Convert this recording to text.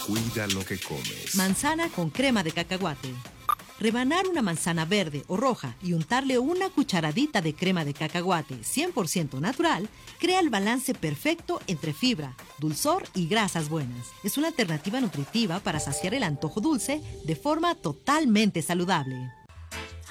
Cuida lo que comes. Manzana con crema de cacahuate. Rebanar una manzana verde o roja y untarle una cucharadita de crema de cacahuate 100% natural crea el balance perfecto entre fibra, dulzor y grasas buenas. Es una alternativa nutritiva para saciar el antojo dulce de forma totalmente saludable.